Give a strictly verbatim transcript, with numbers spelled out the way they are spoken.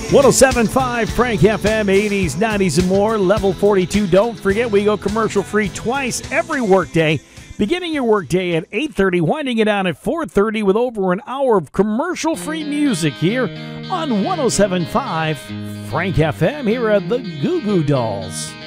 one oh seven point five Frank F M, eighties, nineties, and more. Level forty-two. Don't forget, we go commercial-free twice every workday. Beginning your workday at eight thirty, winding it down at four thirty with over an hour of commercial-free music here on one oh seven point five Frank F M here at the Goo Goo Dolls.